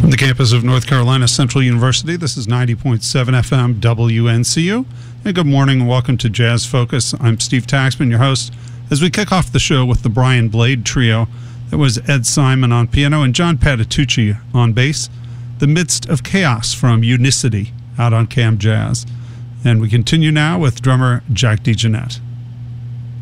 From the campus of North Carolina Central University, this is 90.7 FM WNCU. And good morning and welcome to Jazz Focus. I'm Steve Taxman, your host, as we kick off the show with the Brian Blade Trio. That was Ed Simon on piano and John Patitucci on bass. The Midst of Chaos from Unicity out on Cam Jazz. And we continue now with drummer Jack DeJohnette.